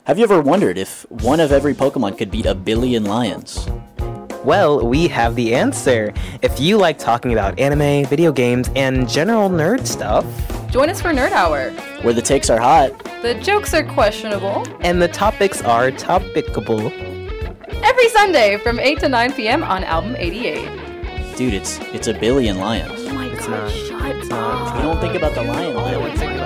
Have you ever wondered if one of every Pokemon could beat a billion lions? Well, we have the answer. If you like talking about anime, video games, and general nerd stuff, join us for Nerd Hour, where the takes are hot, the jokes are questionable, and the topics are topicable. Every Sunday from 8 to 9 p.m. on Album 88. Dude, it's a billion lions. Oh my god, shut up. You don't think about the lion.